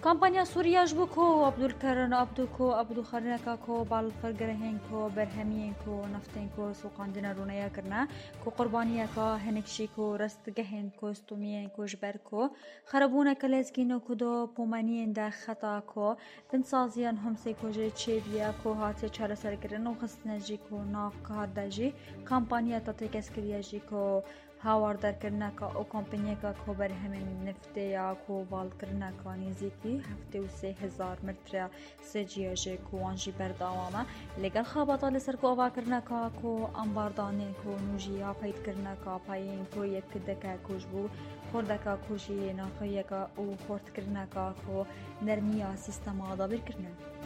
کامپانیا سووریا ji bo ku Abdulkarim Abdulxalîneka ku balfirgirehên ku berhemiyên ku neftên ku soqandina rûneya kirine ku qurbaniyeka hinek jî ku rastgehên kostûmiyên ku ji ber ku xerabûneke lezgîn ku di pomeniyên de xeta ku binsaziyan Homsê ku ji çêbiya ku hatiye çareserkirin û xistinê jî ku nav kar de jî kampanya têkeskiriya jî ku hawardarkirineka û kompanyeka ku berhemên neftê ya ku balkirineka nêzîkî 73,000 metreya sêciya jê ku wan jî berdewam e lêgel xebata li ser ku avakirineka ku ambardanên ku nûjiya peydkirineka payên ku yekdike ku ji bo xwardeka ku jî naxiyeka û xwartkirineka ku nermiya sîstema dabîrkirin e.